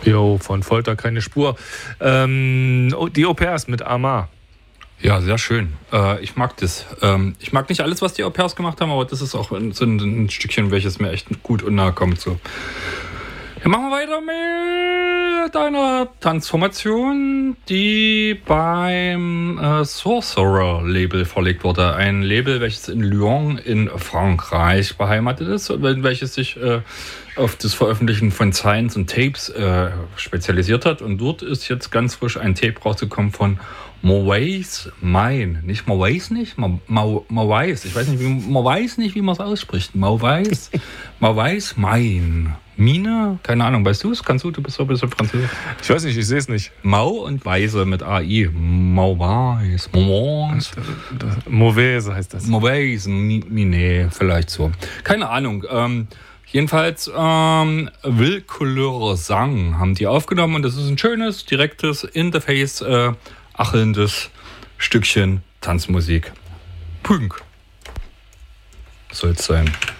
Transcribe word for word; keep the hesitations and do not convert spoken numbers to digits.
Jo, von Folter keine Spur. Ähm, die Au-pairs mit Amar. Ja, sehr schön. Äh, ich mag das. Ähm, ich mag nicht alles, was die Au-pairs gemacht haben, aber das ist auch ein, so ein, ein Stückchen, welches mir echt gut und nahe kommt. So. Ja, machen wir weiter mit einer Transformation, die beim äh, Sorcerer-Label verlegt wurde. Ein Label, welches in Lyon in Frankreich beheimatet ist und welches sich äh, auf das Veröffentlichen von Signs und Tapes äh, spezialisiert hat. Und dort ist jetzt ganz frisch ein Tape rausgekommen von Mauvais Mine. Nicht Mauvais nicht? Mauvais. Ich weiß nicht, wie man weiß nicht, wie man es ausspricht. Mauvais. Mauvais Mine. Mine? Keine Ahnung. Weißt du es? Kannst du? Du bist so ein bisschen Französisch. Ich weiß nicht, ich sehe es nicht. Mau und Weise mit A I. Mauvais. Mauvais. Mauvais heißt das. Mauvais Mine. Vielleicht so. Keine Ahnung. Ähm, Jedenfalls ähm, Will Couleur Sang haben die aufgenommen und das ist ein schönes, direktes, in the face äh, achelndes Stückchen Tanzmusik. Pünk. Soll es sein.